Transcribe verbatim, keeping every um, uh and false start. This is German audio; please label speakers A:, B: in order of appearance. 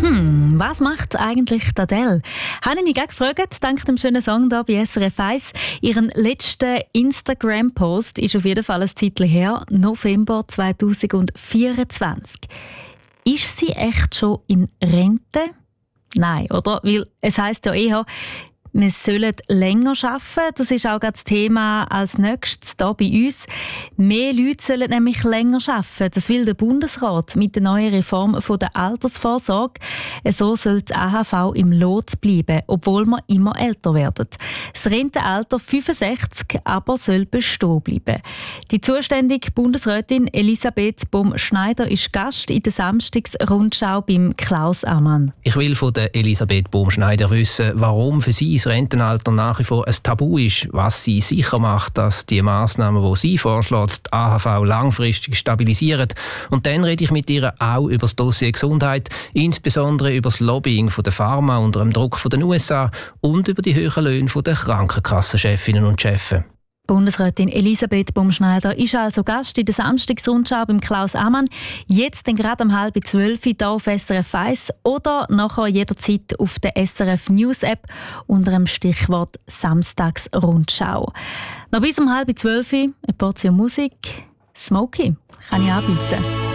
A: Hm, was macht eigentlich die Adele? Habe ich mich gerade gefragt, dank dem schönen Song hier bei S R F eins. Ihren letzten Instagram-Post ist auf jeden Fall ein Zeitchen her, November zweitausendvierundzwanzig. Ist sie echt schon in Rente? Nein, oder? Weil es heisst ja eher, wir sollen länger arbeiten. Das ist auch gerade das Thema als nächstes hier bei uns. Mehr Leute sollen nämlich länger arbeiten. Das will der Bundesrat mit der neuen Reform von der Altersvorsorge. So soll das A H V im Lot bleiben, obwohl wir immer älter werden. Das Rentenalter fünfundsechzig aber soll bestehen bleiben. Die zuständige Bundesrätin Elisabeth Baum-Schneider ist Gast in der Samstagsrundschau beim Klaus Ammann.
B: Ich will von der Elisabeth Baum-Schneider wissen, warum für sie das Rentenalter nach wie vor ein Tabu ist, was sie sicher macht, dass die Massnahmen, die sie vorschlägt, die A H V langfristig stabilisieren. Und dann rede ich mit ihr auch über das Dossier Gesundheit, insbesondere über das Lobbying von der Pharma unter dem Druck von den U S A und über die hohen Löhne der Krankenkassenchefinnen und Chefen.
A: Bundesrätin Elisabeth Baum-Schneider ist also Gast in der Samstagsrundschau beim Klaus Ammann. Jetzt dann gerade um halb zwölf hier auf S R F eins oder nachher jederzeit auf der S R F News App unter dem Stichwort Samstagsrundschau. Noch bis um halb zwölf eine Portion Musik. Smokey kann ich anbieten.